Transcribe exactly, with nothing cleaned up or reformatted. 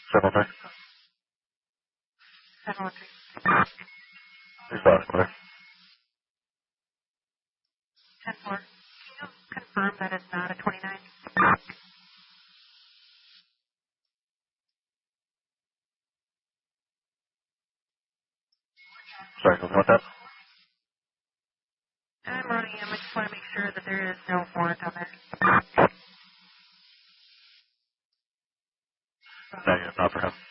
seven one three. seven one three. Here's the last number. ten four. Can you confirm that it's not a twenty-nine? Sorry, what was that? I'm running him. I just want to make sure that there is no warrant on there. Negative, not for him.